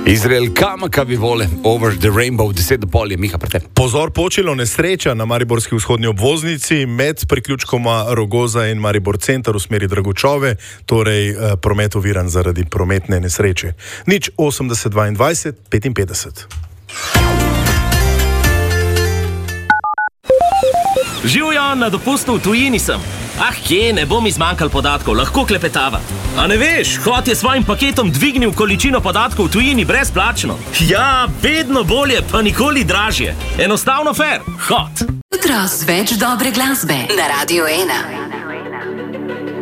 Izrael Kamaka bi vole, Over the Rainbow, 10:30 je Miha prete. Pozor, počilo nesreča na mariborski vzhodni obvoznici med priključkoma Rogoza in Maribor center v smeri Dragočove, torej promet oviran zaradi prometne nesreče. 80 22 55. Živjo, na dopustu v tujini sem. Kje, ne bom izmanjkal podatkov, lahko klepetava. A ne veš, Hot je svojim paketom dvignil količino podatkov v tujini brezplačno. Ja, vedno bolje, pa nikoli dražje. Enostavno fair, Hot. Jutro z več dobre glasbe na Radio 1.